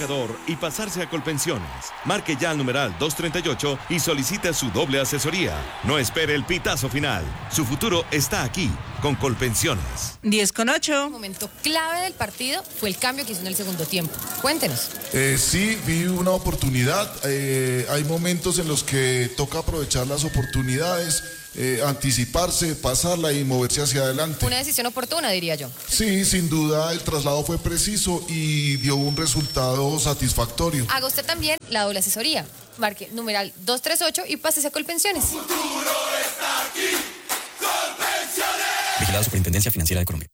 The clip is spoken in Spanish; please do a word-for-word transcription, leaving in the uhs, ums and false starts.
marcador y pasarse a Colpensiones. Marque ya al numeral dos treinta y ocho y solicite su doble asesoría. No espere el pitazo final. Su futuro está aquí, con Colpensiones. diez con ocho. El momento clave del partido fue el cambio que hizo en el segundo tiempo. Cuéntenos. Eh, sí, vi una oportunidad. Eh, hay momentos en los que toca aprovechar las oportunidades, eh, anticiparse, pasarla y moverse hacia adelante. Una decisión oportuna, diría yo. Sí, sin duda el traslado fue preciso y dio un resultado satisfactorio. Haga usted también la doble asesoría. Marque numeral dos treinta y ocho y pásese a Colpensiones. Vigilada Superintendencia Financiera de Colombia.